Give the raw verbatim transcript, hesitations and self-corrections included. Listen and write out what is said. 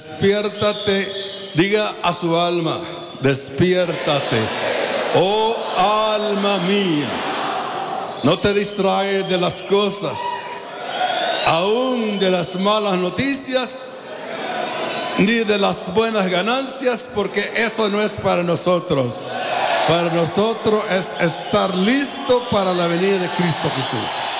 Despiértate, diga a su alma, despiértate, oh alma mía. No te distraes de las cosas, aún de las malas noticias, ni de las buenas ganancias, porque eso no es para nosotros. Para nosotros es estar listo para la venida de Cristo Jesús.